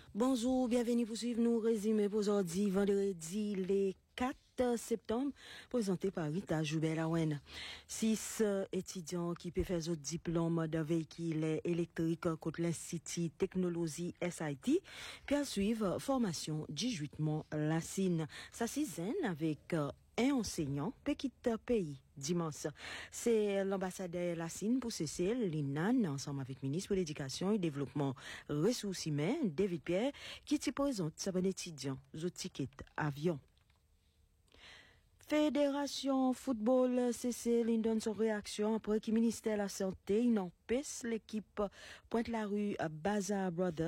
Bonjour, bienvenue pour suivre nous résumé pour aujourd'hui, vendredi, les 4 septembre, présenté par Rita Joubert-Lawen. 6 étudiants qui peuvent faire autre diplôme de véhicule électrique contre l'Institut Technologie SIT, puis à suivre formation 18 mois Lassine. Ça s'isène avec un enseignant petit pays dimanche. C'est l'ambassadeur Lassine pour Cécile Linan, ensemble avec le ministre de l'Éducation et Développement Ressources humaines, David Pierre, qui te présente sa bonne étudiant, au ticket avion. Fédération Football Cécile donne son réaction après que le ministère de la Santé n'empêche l'équipe Pointe-la-Rue Bazaar Brothers